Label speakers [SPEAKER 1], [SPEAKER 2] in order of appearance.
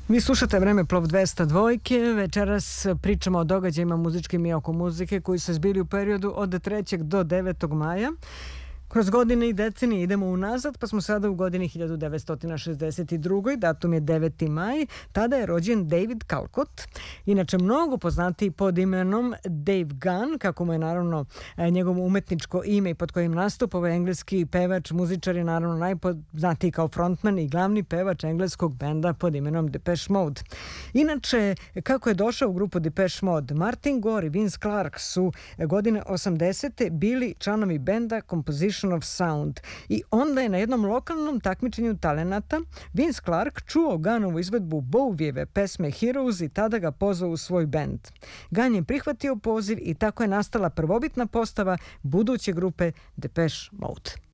[SPEAKER 1] Vi slušate Vremeplov 202. Večeras pričamo o događajima muzičkim i oko muzike koji su zbili u periodu od 3. do 9. maja. Kroz godine i decenije idemo unazad, pa smo sada u godini 1962. Datum je 9. maj. Tada je rođen David Calcott, inače mnogo poznatiji pod imenom Dave Gunn, kako mu je naravno njegovo umetničko ime i pod kojim nastupa. Ovaj engleski pevač, muzičar je naravno najpoznatiji kao frontman i glavni pevač engleskog benda pod imenom Depeche Mode. Inače, kako je došao u grupu Depeche Mode? Martin Gore i Vince Clarke su godine 80. bili članovi benda Composition of Sound i onda je na jednom lokalnom takmičenju talenata Vince Clarke čuo Gunnovu izvedbu Bowieve pesme Heroes i tada ga pozvao u svoj bend. Gunn je prihvatio poziv i tako je nastala prvobitna postava buduće grupe Depeche Mode.